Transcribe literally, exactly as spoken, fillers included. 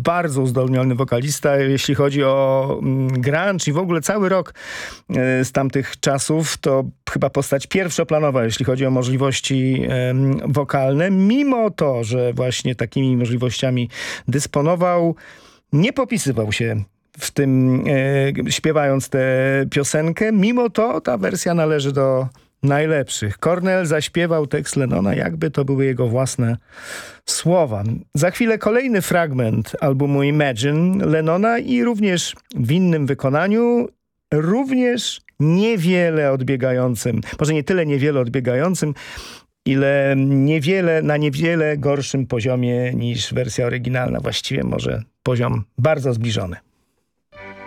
bardzo uzdolniony wokalista, jeśli chodzi o grunge i w ogóle cały rock z tamtych czasów, to chyba postać pierwszoplanowa, jeśli chodzi o możliwości wokalne. Mimo to, że właśnie takimi możliwościami dysponował, nie popisywał się w tym, e, śpiewając tę piosenkę. Mimo to ta wersja należy do najlepszych. Cornell zaśpiewał tekst Lennona, jakby to były jego własne słowa. Za chwilę kolejny fragment albumu Imagine Lennona i również w innym wykonaniu, również niewiele odbiegającym, może nie tyle niewiele odbiegającym, ile niewiele, na niewiele gorszym poziomie niż wersja oryginalna. Właściwie może poziom bardzo zbliżony.